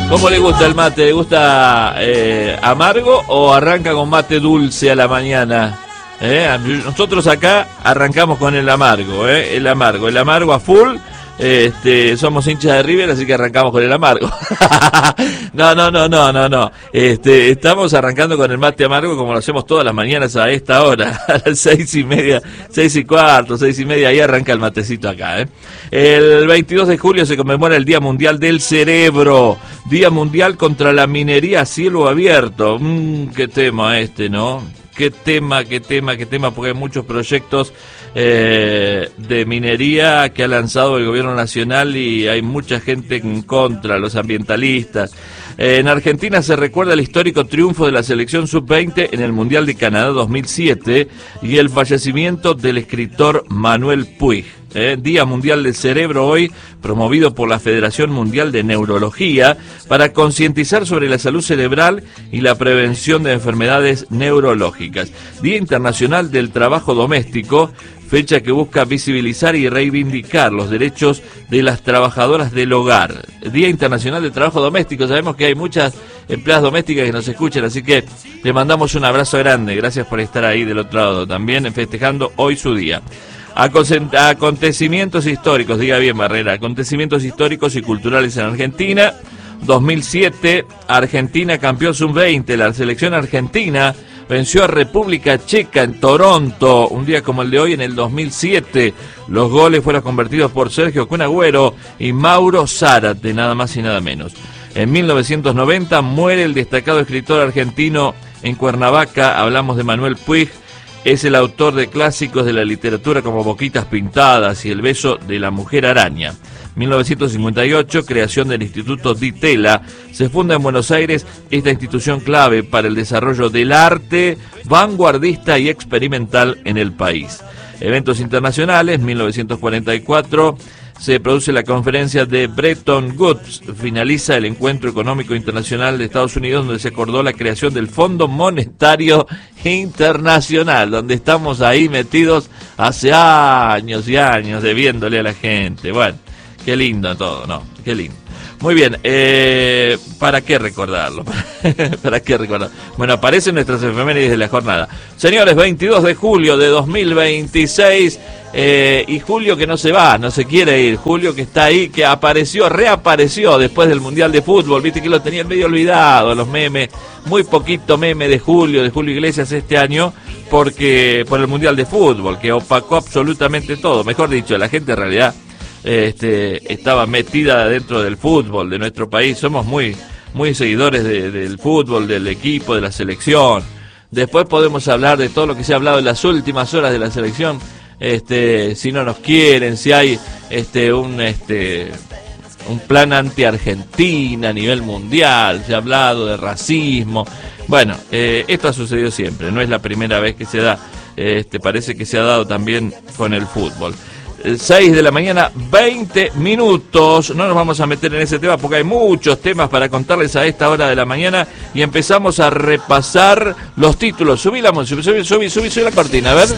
¿Cómo le gusta el mate? ¿Le gusta amargo o arranca con mate dulce a la mañana? Nosotros acá arrancamos con el amargo, el amargo a full. Somos hinchas de River, así que arrancamos con el amargo. No. Estamos arrancando con el mate amargo como lo hacemos todas las mañanas a esta hora, a las 6:30, 6:15, 6:30, ahí arranca el matecito acá, El 22 de julio se conmemora el Día Mundial del Cerebro, Día Mundial contra la Minería a Cielo Abierto. Qué tema ¿no? Qué tema, porque hay muchos proyectos de minería que ha lanzado el gobierno nacional y hay mucha gente en contra, los ambientalistas. En Argentina se recuerda el histórico triunfo de la selección sub-20 en el Mundial de Canadá 2007 y el fallecimiento del escritor Manuel Puig. Día Mundial del Cerebro hoy, promovido por la Federación Mundial de Neurología para concientizar sobre la salud cerebral y la prevención de enfermedades neurológicas. Día Internacional del Trabajo Doméstico, fecha que busca visibilizar y reivindicar los derechos de las trabajadoras del hogar. Día Internacional del Trabajo Doméstico, sabemos que hay muchas empleadas domésticas que nos escuchan, así que le mandamos un abrazo grande, gracias por estar ahí del otro lado también, festejando hoy su día. Acontecimientos históricos, diga bien Barrera, acontecimientos históricos y culturales en Argentina. 2007, Argentina campeón sub-20, la selección argentina venció a República Checa en Toronto, un día como el de hoy en el 2007. Los goles fueron convertidos por Sergio Kun Agüero y Mauro Zárate, nada más y nada menos. En 1990 muere el destacado escritor argentino en Cuernavaca, hablamos de Manuel Puig. Es el autor de clásicos de la literatura como Boquitas Pintadas y El beso de la mujer araña. 1958, creación del Instituto Di Tella. Se funda en Buenos Aires esta institución clave para el desarrollo del arte vanguardista y experimental en el país. Eventos internacionales, 1944... se produce la conferencia de Bretton Woods, finaliza el Encuentro Económico Internacional de Estados Unidos, donde se acordó la creación del Fondo Monetario Internacional, donde estamos ahí metidos hace años y años debiéndole a la gente. Bueno, qué lindo todo, ¿no? Qué lindo. Muy bien, ¿para qué recordarlo? ¿Para qué recordarlo? Bueno, aparecen nuestras efemérides de la jornada. Señores, 22 de julio de 2026, y Julio que no se va, no se quiere ir, Julio que está ahí, que reapareció después del Mundial de Fútbol, viste que lo tenían medio olvidado, los memes, muy poquito meme de Julio Iglesias este año, porque por el Mundial de Fútbol, que opacó absolutamente todo, mejor dicho, la gente en realidad estaba metida dentro del fútbol de nuestro país. Somos muy seguidores del fútbol, del equipo, de la selección. Después podemos hablar de todo lo que se ha hablado en las últimas horas de la selección, si no nos quieren, si hay un plan anti-Argentina a nivel mundial, se ha hablado de racismo. Bueno, esto ha sucedido siempre, no es la primera vez que se da, parece que se ha dado también con el fútbol. 6 de la mañana, 20 minutos. No nos vamos a meter en ese tema porque hay muchos temas para contarles a esta hora de la mañana y empezamos a repasar los títulos. Subí la cortina, a ver.